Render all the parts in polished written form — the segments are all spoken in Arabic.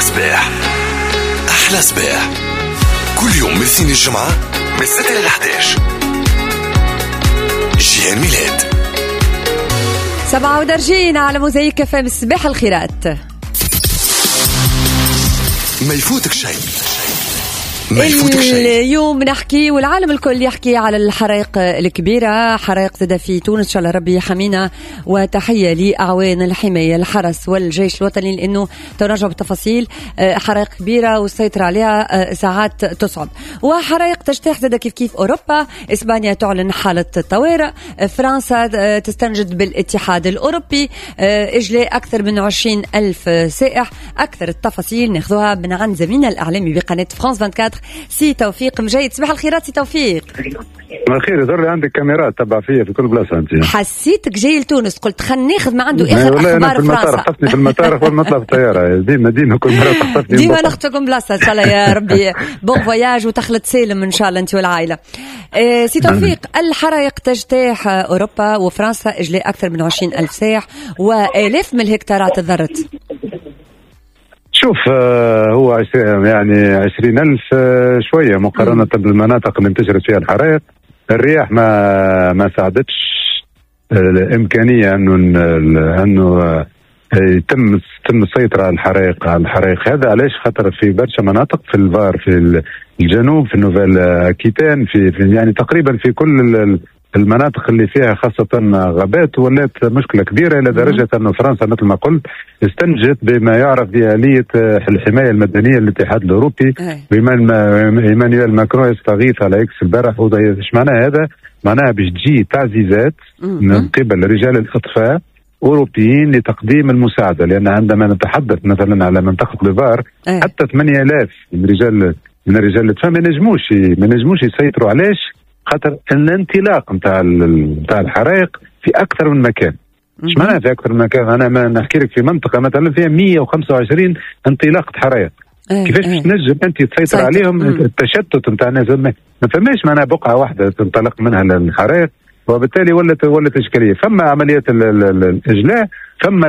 صباح أحلى صباح كل يوم من سين الجمعة من 6 ل 11. جيان ميلاد 37 على موزايك FM. الصباح الخيرات. ما يفوتك شيء. اليوم نحكي والعالم الكل يحكي على الحرائق الكبيرة، حرائق زادة في تونس. إن شاء الله ربي يحمينا، وتحية لأعوان الحماية الحرس والجيش الوطني، لأنه تنرجع بالتفاصيل. حرائق كبيرة والسيطرة عليها ساعات تصعب، وحرائق تجتاح زادة كيف أوروبا. إسبانيا تعلن حالة طوارئ، فرنسا تستنجد بالاتحاد الأوروبي، إجلاء أكثر من 20,000 سائح. أكثر التفاصيل ناخذوها من عند زميلنا الإعلامي بقناة فرانس 24 سي توفيق مجيد. صباح الخيرات سي توفيق. الخير، يظهر لي عندك كاميرات تبع فيا في كل بلاصه. انت حسيتك جاي لتونس، قلت خلينا ناخذ ما عنده اخر اخبار فرنسا. خطفني في المطار قبل ما نطلع في الطياره. ديما كل مره تخطفني. ديما ناخذكم بلاصه ان شاء الله يا ربي. بون فواياج وتخلط سالم ان شاء الله انت والعائله. سي توفيق، الحرائق تجتاح اوروبا وفرنسا، اجلاء اكثر من 20,000 سائح والاف من الهكتارات تضررت. شوف، هو يعني 20,000 شوية مقارنة بالمناطق اللي انتشرت فيها الحرائق. الرياح ما ساعدتش الإمكانية أنه يتم السيطرة على الحرائق هذا. علاش؟ خاطر في برشا مناطق في الفار، في الجنوب، في نوفيل أكيتان، في يعني تقريبا في كل المناطق اللي فيها خاصة غابات، ولات مشكلة كبيرة إلى درجة أن فرنسا مثل ما قلت استنجت بما يعرف بآلية الحماية المدنية للاتحاد الأوروبي. إيمانويل ماكرون يستغيث على إكس البارح. إيش معناه هذا؟ معناها باش تجي تعزيزات من قبل رجال الإطفاء أوروبيين لتقديم المساعدة، لأن عندما نتحدث مثلا على منطقة بيفار حتى 8,000 من رجال الإطفاء ما نجموش يسيطروا. علاش؟ خاطر الانطلاق نتاع الحرائق في اكثر من مكان. ايش معناها في اكثر من مكان؟ انا ما نحكي لك في منطقه مثلا فيها 125 انطلاقه حرائق. كيفاش باش تنجم انت تسيطر عليهم؟ التشتت نتاع الناس ما فماش معناها بقعه واحده تنطلق منها الحرائق، وبالتالي ولت اشكاليه. فما عمليات الاجلاء، فما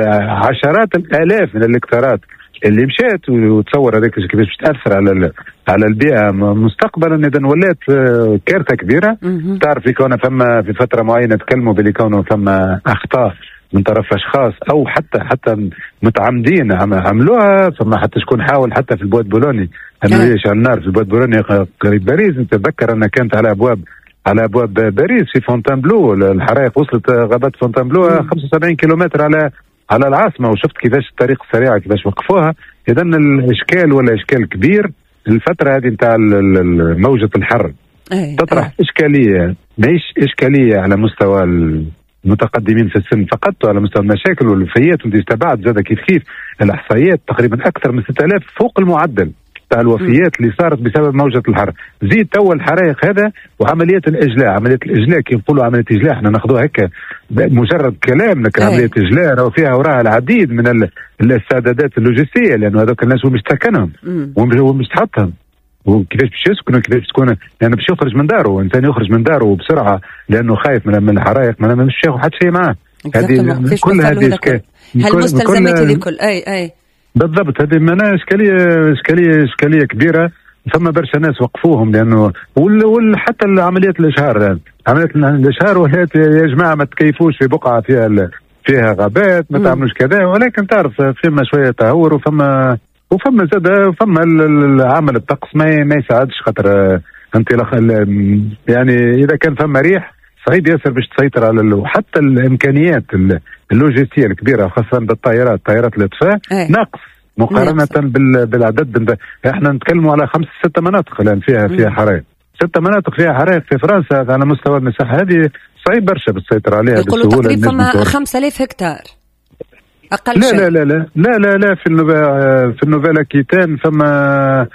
عشرات الالاف من الهكتارات اللي مشات، وتصور هذيك كيفاش تاثر على البيئه مستقبلا. اذا ولات كارثه كبيره. تعرف كون فما في فتره معينه تكلموا بلي كونه فما اخطاء من طرف اشخاص او حتى متعمدين عملوها. فما حتى شكون حاول حتى في البواد بولوني انه يشعل النار في البواد بولوني قريب باريس. نتذكر انها كانت على ابواب باريس في فونتانبلو. الحرائق وصلت غابات فونتانبلو 75 كيلومتر على العاصمة، وشفت كيفاش الطريق السريعة كيفاش وقفوها. إذا الإشكال ولا إشكال كبير. الفترة هذه نتاع موجة الحر تطرح إشكالية، ماهيش إشكالية على مستوى المتقدمين في السن فقط، على مستوى المشاكل والوفيات. ودي استبعد زاد كيف الإحصائيات تقريبا أكثر من 6,000 فوق المعدل تاع الوفيات اللي صارت بسبب موجة الحر. زيد توا الحرائق هذا وعمليات الإجلاء كيف نقولوا عملية إجلاء، احنا ناخذوها هكا مجرد كلام، لكن عملية إجلاء راهو فيها وراها العديد من السدادات اللوجستية، لأنه هذوك الناس ومش سكنهم ومش تحطهم، وكيفاش باش يسكنوا، كيفاش تكون يعني باش يخرج من داره. إنسان يخرج من داره بسرعة لأنه خايف من الحرائق، ما مش ياخذ حتى شيء معاه. هذه كل هذه هالمستلزمات هذه كل أي بالضبط. هذه معناها إشكالية كبيرة. ثم برشا ناس وقفوهم لأنه حتى عمليات الإشهار ولات يا جماعة ما تكيفوش في بقعة فيها غابات، ما تعملوش كذا. ولكن تعرف فيما شوية تهور وفما زاد فما عمل الطقس ما يساعدش. خاطر انطلاق يعني إذا كان فما ريح صعيب ياسر باش تسيطر على وحتى الإمكانيات اللوجستية الكبيرة، خاصة بالطائرات الإطفاء ناقص مقارنة بالعدد. احنا نتكلموا على 5-6 مناطق الآن فيها حرائق. 6 مناطق فيها حرائق في فرنسا على مستوى المساحة. هذه صعيب برشا بالسيطرة عليها بسهولة. يقولوا تقريبا 5,000 هكتار أقل شيء. لا في النوفيل أكيتان فما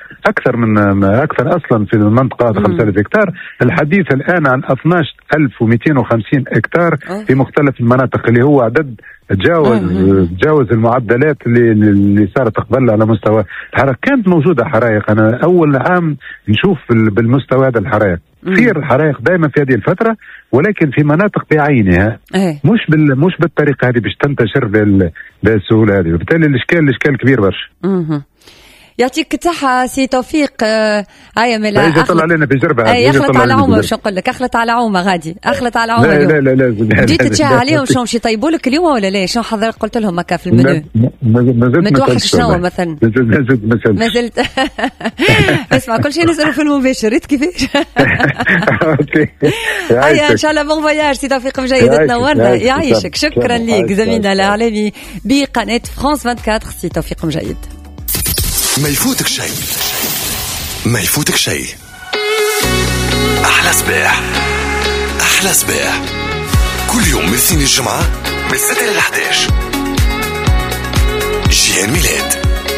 أكثر أصلا في المنطقة 5,000 هكتار. الحديث الآن عن 12,250 هكتار في مختلف المناطق، اللي هو عدد تجاوز المعدلات اللي صارت قبل على مستوى الحرائق. كانت موجودة حرائق، أنا أول عام نشوف بالمستوى هذا الحرائق. تصير حرائق دائما في هذه الفتره، ولكن في مناطق بعينها، مش بالطريقه هذه باش تنتشر بالسهوله هذه، وبالتالي الاشكال كبير برشا. يعطيك الصحة سي توفيق. هيا ملا يطلع علينا تجربة. يخلط على عومة، شو نقول لك، اخلط على عومة غادي، اخلط على عومة. لا جيت تشاهي عليهم شو مش يطيبوا لك اليوم ولا لا؟ شو حضرتك قلت لهم هكا في المنيو؟ ما توحش شنو مثلا؟ ما زلت اسمع كل شيء نسأله في المباشر كيفاش. هيا ان شاء الله بون فواياج سي توفيق مجيد، تنورنا يعيشك. شكرا ليك زميلنا الاعلامي بقناة فرانس 24 سي توفيق مجيد. ما يفوتك شيء، ما يفوتك شيء. أحلى صباح، أحلى صباح كل يوم من الاثنين الجمعة من 6 إلى 11. جيان ميلاد.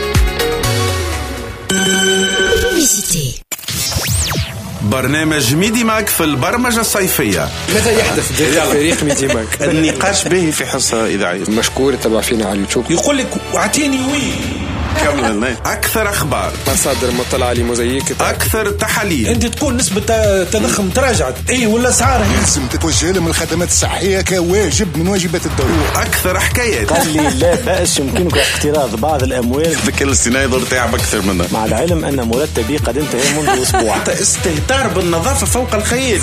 برنامج ميدي ماك في البرمجة الصيفية. ماذا يحدث داخل فريق ميدي ماك؟ النقاش باهي في حصة إذاعية. مشكور تبع فينا على اليوتيوب. يقول لك اعطيني وين أكثر أخبار، مصادر مطلع لي موزايك، أكثر تحاليل. أنت تكون نسبة تضخم تراجعت ولا أسعارها لازم تتوجه لهم الخدمات الصحية كواجب من واجبات الدولة. أكثر حكايات. قال لي لا بأس يمكنك اقتراض بعض الأموال. الذكاء الاصطناعي يضر تعب أكثر منه، مع العلم أن مرتبي قد انتهى منذ أسبوع. استهتار بالنظافة فوق الخيال.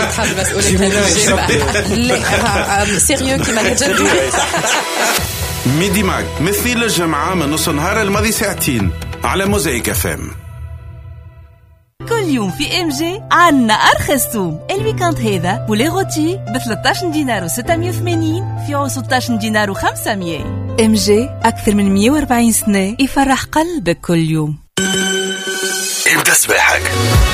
سيريو كيما ميدي ماك مثل الجمعة من نص النهار الماضي ساعتين على موزايك FM. كل يوم في ام جي عنا ارخص ثوم. الويكاند هذا بولي غوتي ب 13 دينار و680 في عوض 16 دينار و500. ام جي اكثر من 140 سنة يفرح قلبك كل يوم. ابدأ صباحك